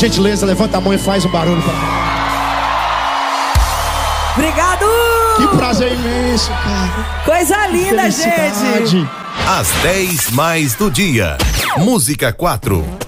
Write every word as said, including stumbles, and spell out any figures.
gentileza, levanta a mão e faz um barulho pra cá. Obrigado! Que prazer imenso, cara. Coisa linda, gente. Às dez mais do dia. Música quatro.